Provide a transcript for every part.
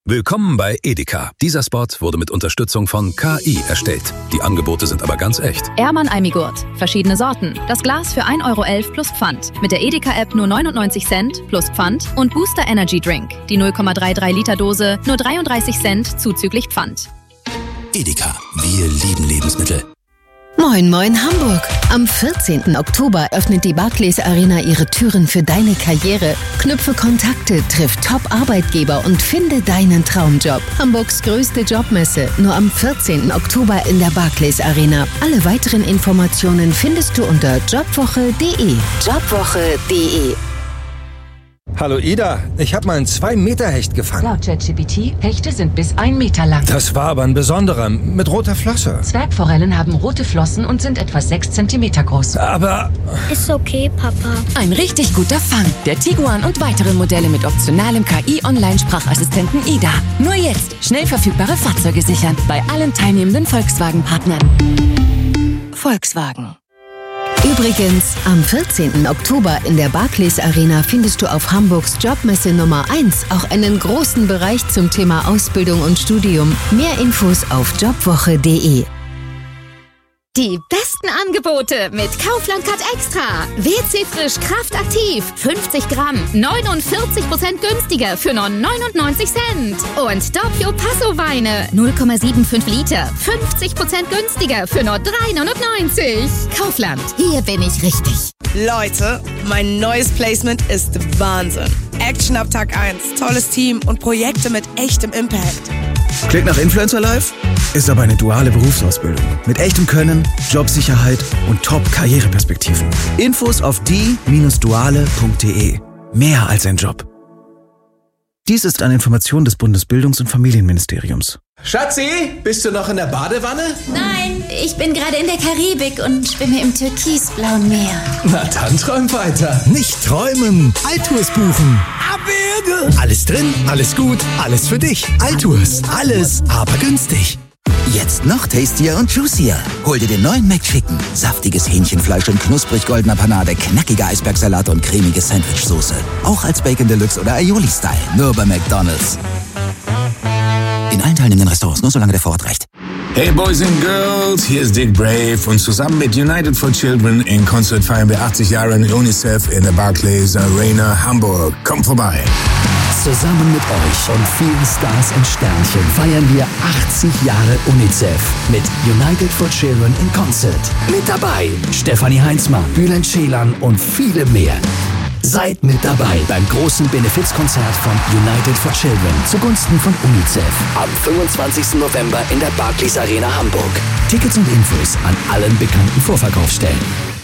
Willkommen bei Edeka. Dieser Spot wurde mit Unterstützung von KI erstellt. Die Angebote sind aber ganz echt. Ehrmann Almigurt. Verschiedene Sorten. Das Glas für 1,11 € plus Pfand. Mit der Edeka-App nur 99 Cent plus Pfand. Und Booster Energy Drink. Die 0,33 Liter Dose nur 33 Cent zuzüglich Pfand. Edeka. Wir lieben Lebensmittel. Moin Moin Hamburg! Am 14. Oktober öffnet die Barclays Arena ihre Türen für deine Karriere. Knüpfe Kontakte, triff Top-Arbeitgeber und finde deinen Traumjob. Hamburgs größte Jobmesse, nur am 14. Oktober in der Barclays Arena. Alle weiteren Informationen findest du unter jobwoche.de. Jobwoche.de. Hallo Ida, ich habe mal einen 2-Meter-Hecht gefangen. Laut ChatGPT, Hechte sind bis 1 Meter lang. Das war aber ein besonderer, mit roter Flosse. Zwergforellen haben rote Flossen und sind etwa 6 Zentimeter groß. Aber... Ist okay, Papa. Ein richtig guter Fang. Der Tiguan und weitere Modelle mit optionalem KI-Online-Sprachassistenten Ida. Nur jetzt schnell verfügbare Fahrzeuge sichern. Bei allen teilnehmenden Volkswagen-Partnern. Volkswagen. Übrigens, am 14. Oktober in der Barclays Arena findest du auf Hamburgs Jobmesse Nummer 1 auch einen großen Bereich zum Thema Ausbildung und Studium. Mehr Infos auf jobwoche.de. Die besten Angebote mit Kaufland Cut Extra. WC Frisch Kraftaktiv. 50 Gramm. 49% günstiger für nur 99 Cent. Und Doppio Passo Weine. 0,75 Liter. 50% günstiger für nur 3,99. Kaufland. Hier bin ich richtig. Leute, mein neues Placement ist Wahnsinn. Action ab Tag 1. Tolles Team und Projekte mit echtem Impact. Klingt nach Influencer Life? Ist aber eine duale Berufsausbildung. Mit echtem Können, Jobsicherheit und Top-Karriereperspektiven. Infos auf die-duale.de. Mehr als ein Job. Dies ist eine Information des Bundesbildungs- und Familienministeriums. Schatzi, bist du noch in der Badewanne? Nein, ich bin gerade in der Karibik und schwimme im türkisblauen Meer. Na dann träum weiter. Nicht träumen, Altours buchen. Abwürge. Alles drin, alles gut, alles für dich. Altours, alles, aber günstig. Jetzt noch tastier und juicier. Hol dir den neuen McChicken. Saftiges Hähnchenfleisch in knusprig goldener Panade, knackiger Eisbergsalat und cremige Sandwichsoße. Auch als Bacon Deluxe oder Aioli-Style. Nur bei McDonald's. In allen teilnehmenden Restaurants, nur solange der Vorrat reicht. Hey Boys and Girls, hier ist Dick Brave und zusammen mit United for Children in Konzert feiern wir 80 Jahre in UNICEF in der Barclays Arena Hamburg. Kommt vorbei. Zusammen mit euch und vielen Stars und Sternchen feiern wir 80 Jahre UNICEF mit United for Children in Konzert. Mit dabei Stefanie Heinzmann, Bülent Ceylan und viele mehr. Seid mit dabei beim großen Benefizkonzert von United for Children zugunsten von UNICEF am 25. November in der Barclays Arena Hamburg. Tickets und Infos an allen bekannten Vorverkaufsstellen.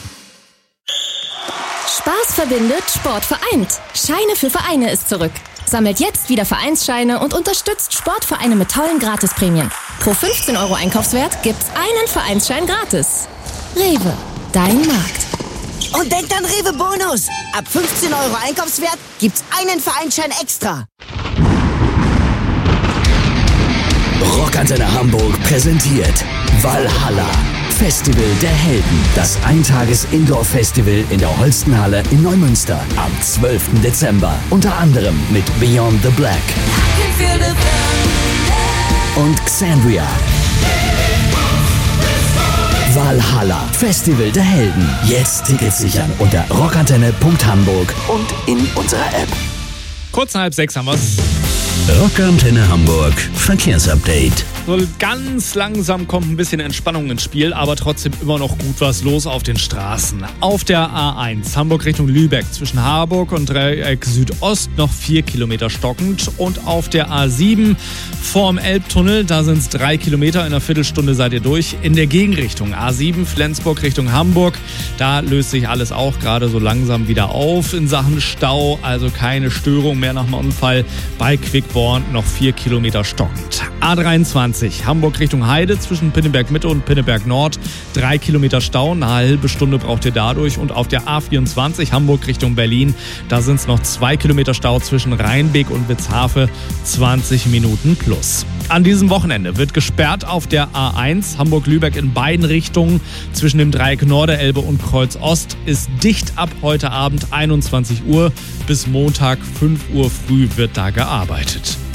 Spaß verbindet, Sport vereint. Scheine für Vereine ist zurück. Sammelt jetzt wieder Vereinsscheine und unterstützt Sportvereine mit tollen Gratisprämien. Pro 15 € Einkaufswert gibt's einen Vereinsschein gratis. Rewe, dein Markt. Und denkt an Rewe Bonus. Ab 15 € Einkaufswert gibt's einen Vereinsschein extra. Rockantenne Hamburg präsentiert Valhalla. Festival der Helden. Das Eintages-Indoor-Festival in der Holstenhalle in Neumünster am 12. Dezember. Unter anderem mit Beyond the Black und Xandria. Valhalla. Festival der Helden. Jetzt Tickets sichern unter rockantenne.hamburg und in unserer App. Kurz nach 5:30 haben wir's. Rockantenne Hamburg. Verkehrsupdate. So ganz langsam kommt ein bisschen Entspannung ins Spiel, aber trotzdem immer noch gut was los auf den Straßen. Auf der A1 Hamburg Richtung Lübeck zwischen Harburg und Dreieck Südost noch 4 Kilometer stockend. Und auf der A7 vorm Elbtunnel, da sind es 3 Kilometer, in einer Viertelstunde seid ihr durch. In der Gegenrichtung A7 Flensburg Richtung Hamburg, da löst sich alles auch gerade so langsam wieder auf in Sachen Stau. Also keine Störung mehr nach dem Unfall. Bei Quickborn noch 4 Kilometer stockend. A23 Hamburg Richtung Heide zwischen Pinneberg Mitte und Pinneberg Nord. 3 Kilometer Stau, eine halbe Stunde braucht ihr dadurch. Und auf der A24 Hamburg Richtung Berlin, da sind es noch 2 Kilometer Stau zwischen Rheinbeek und Witzhafe, 20 Minuten plus. An diesem Wochenende wird gesperrt auf der A1 Hamburg-Lübeck in beiden Richtungen. Zwischen dem Dreieck Norderelbe und Kreuz Ost ist dicht ab heute Abend 21 Uhr. Bis Montag 5 Uhr früh wird da gearbeitet.